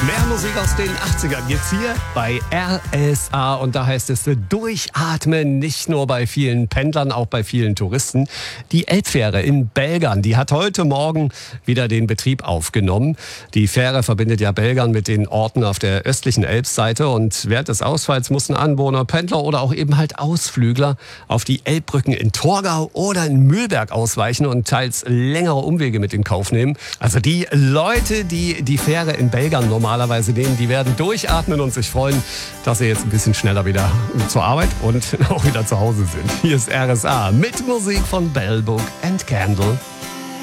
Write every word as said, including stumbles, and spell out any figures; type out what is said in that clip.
Mehr Musik aus den achtzigern jetzt hier bei R S A und da heißt es durchatmen, nicht nur bei vielen Pendlern, auch bei vielen Touristen. Die Elbfähre in Belgern, die hat heute Morgen wieder den Betrieb aufgenommen. Die Fähre verbindet ja Belgern mit den Orten auf der östlichen Elbseite und während des Ausfalls mussten Anwohner, Pendler oder auch eben halt Ausflügler auf die Elbbrücken in Torgau oder in Mühlberg ausweichen und teils längere Umwege mit in Kauf nehmen. Also die Leute, die die Fähre in Belgern normalerweise nehmen, die werden durchatmen und sich freuen, dass sie jetzt ein bisschen schneller wieder zur Arbeit und auch wieder zu Hause sind. Hier ist R S A mit Musik von Bell Book and Candle.